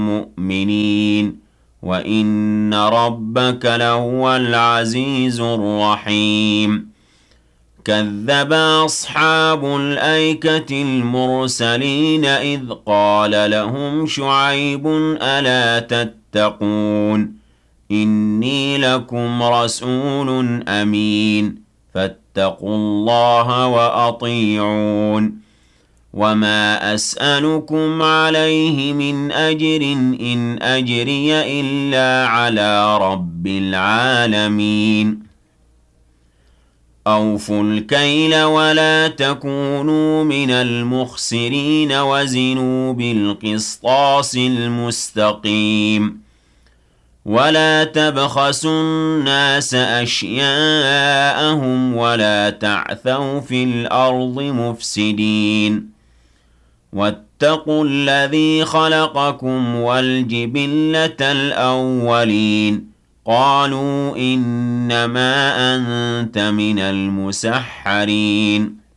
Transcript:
مُؤْمِنِينَ وَإِنَّ رَبَّكَ لَهُوَ الْعَزِيزُ الرَّحِيمُ كَذَّبَ أَصْحَابُ الْأَيْكَةِ الْمُرْسَلِينَ إِذْ قَالَ لَهُمْ شُعَيْبٌ أَلَا تَتَّقُونَ إِنِّي لَكُمْ رَسُولٌ أَمِينٌ فَاتَّقُوا اللَّهَ وَأَطِيعُونِ وَمَا أَسْأَلُكُمْ عَلَيْهِ مِنْ أَجْرٍ إِنْ أَجْرِيَ إِلَّا عَلَى رَبِّ الْعَالَمِينَ أَوْفُوا الْكَيْلَ وَلَا تَكُونُوا مِنَ الْمُخْسِرِينَ وَزِنُوا بِالْقِسْطَاسِ الْمُسْتَقِيمِ وَلَا تَبْخَسُوا النَّاسَ أَشْيَاءَهُمْ وَلَا تَعْثَوْا فِي الْأَرْضِ مُفْسِدِينَ وَاتَّقُوا الَّذِي خَلَقَكُمْ وَالْجِبِلَّةَ الْأَوَّلِينَ قَالُوا إِنَّمَا أَنتَ مِنَ الْمُسَحَّرِينَ